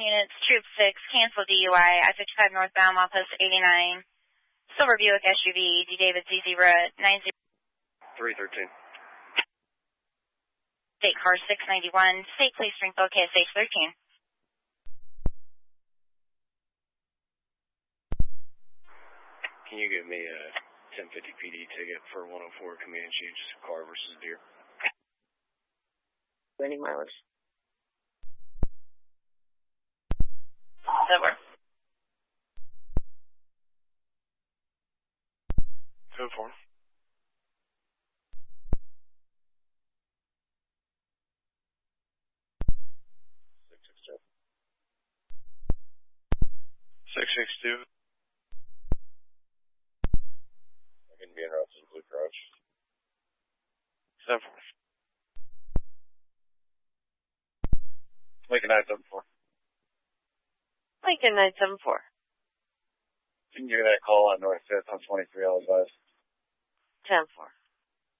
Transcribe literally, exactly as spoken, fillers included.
units, Troop six, cancel D U I, I fifty-five northbound, Office eighty-nine, Silver Buick S U V, D David Z zero nine zero. three thirteen. State Car six ninety-one, State Police Springfield, K S H thirteen. Can you give me a ten fifty P D ticket for one oh four Comanche, just car versus deer? Any mileage? That works. Two four. Six six two. Six six two. I can be interrupted in Blue Crouch. Seven four. Lincoln nine seven four. Lincoln nine seven four. You can give me that call on North fifth on twenty-three, I'll advise. ten four.